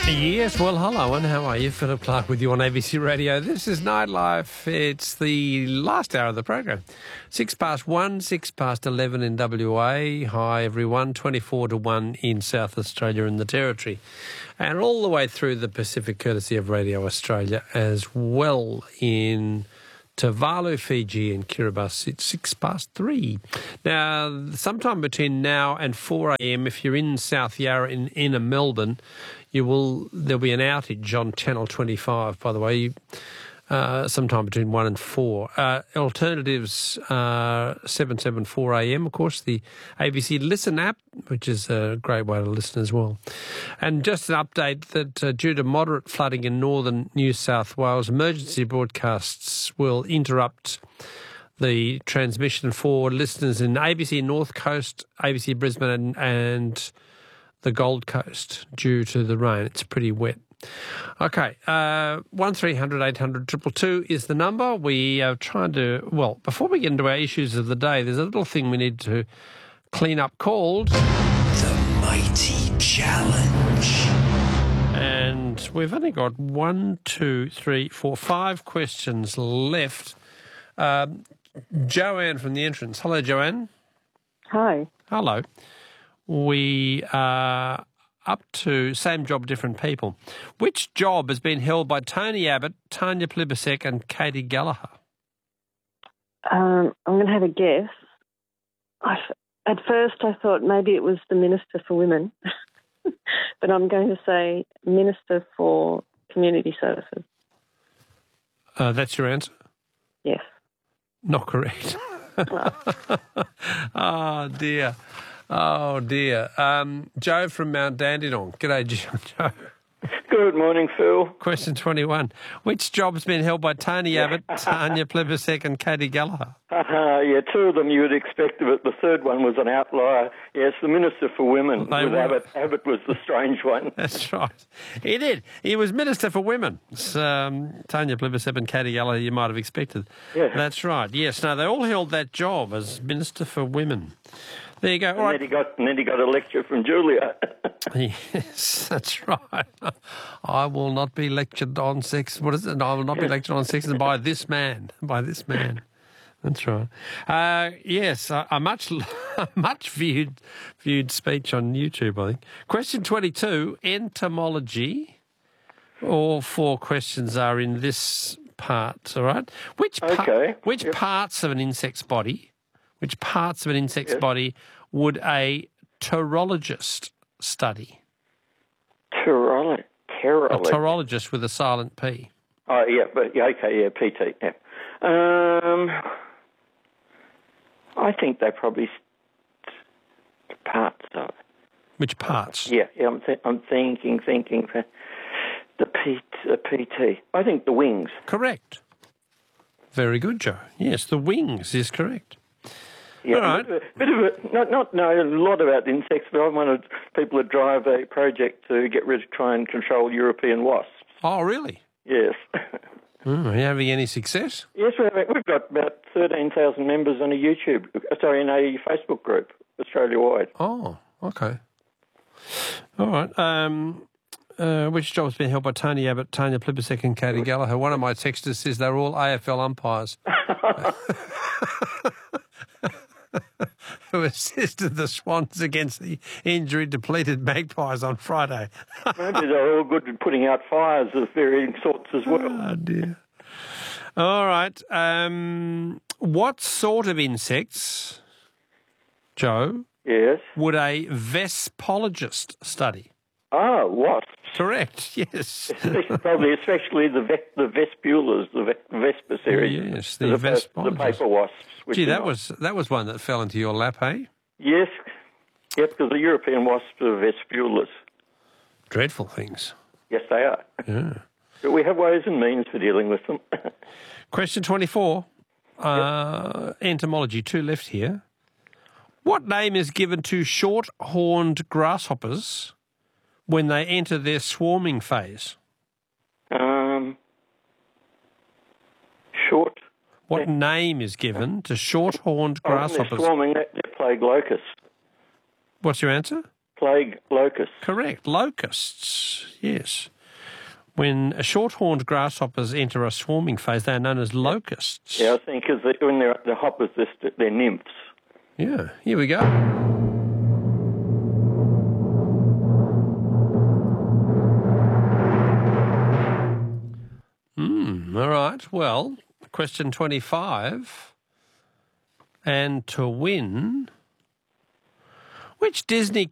Yes, well, hello, and how are you? Philip Clark with you on ABC Radio. This is Nightlife. It's the last hour of the program. 1:06, 11 in WA. Hi, everyone. 24 to 1 in South Australia and the Territory. And all the way through the Pacific, courtesy of Radio Australia, as well in Tuvalu, Fiji and Kiribati. It's 3:06. Now, sometime between now and 4 a.m, if you're in South Yarra in inner Melbourne, there'll be an outage on Channel 25, by the way, sometime between 1 and 4. Alternatives are 4 a.m, of course, the ABC Listen app, which is a great way to listen as well. And just an update that due to moderate flooding in northern New South Wales, emergency broadcasts will interrupt the transmission for listeners in ABC North Coast, ABC Brisbane and the Gold Coast due to the rain. It's pretty wet. Okay, 1300 800 222 is the number. We are trying to, well, before we get into our issues of the day, there's a little thing we need to clean up called The Mighty Challenge. And we've only got 5 questions left. Joanne from the entrance. Hello, Joanne. Hi. Hello. We are up to same job, different people. Which job has been held by Tony Abbott, Tanya Plibersek and Katie Gallagher? I'm going to have a guess. At first I thought maybe it was the Minister for Women, but I'm going to say Minister for Community Services. That's your answer? Yes. Not correct. Oh, dear. Oh, dear. Joe from Mount Dandenong. G'day, Joe. Good morning, Phil. Question 21. Which job has been held by Tony Abbott, Tanya Plibersek and Katie Gallagher? Yeah, two of them you would expect, but the third one was an outlier. Yes, the Minister for Women. Abbott. Abbott was the strange one. That's right. He did. He was Minister for Women. Tanya Plibersek and Katie Gallagher, you might have expected. Yeah. That's right. Yes, no, they all held that job as Minister for Women. There you go. And then he got a lecture from Julia. Yes, that's right. I will not be lectured on sex. What is it? I will not be lectured on sex by this man. By this man. That's right. Yes, a much viewed speech on YouTube, I think. Question 22, entomology. All 4 questions are in this part, all right? Which parts of an insect's body, would a pterologist study? Pterologist. A pterologist with a silent P. Oh, yeah, PT, yeah. I think they probably parts of it. Which parts? Yeah, I'm thinking for the PT. I think the wings. Correct. Very good, Joe. Yes, the wings is correct. Yeah, all right. Not know a lot about insects, but I'm one of people that drive a project to try and control European wasps. Oh, really? Yes. Are you having any success? Yes, we've got about 13,000 members on in a Facebook group, Australia-wide. Oh, okay. All right. Which job has been held by Tony Abbott, Tanya Plibersek and Katie Gallagher? One of my texters says they're all AFL umpires who assisted the Swans against the injury-depleted Magpies on Friday. Maybe they're all good at putting out fires of varying sorts as well. Oh, dear. All right. What sort of insects, Joe, yes, would a vespologist study? Ah, wasps. Correct, yes. Probably especially the vespulas, the Vespa series. Yes, the vespologist. The paper wasps. Gee, that was one that fell into your lap, hey? Yes. Yep, because the European wasps are vespulas. Dreadful things. Yes, they are. Yeah. But we have ways and means for dealing with them. Question 24. Entomology, 2 left here. What name is given to short-horned grasshoppers when they enter their swarming phase? Short. What name is given to short-horned grasshoppers? They're swarming, they're plague locusts. What's your answer? Plague locusts. Correct. Locusts, yes. When short-horned grasshoppers enter a swarming phase, they are known as locusts. Yeah, I think when they're hoppers, they're nymphs. Yeah, here we go. All right, well, question 25. And to win, which Disney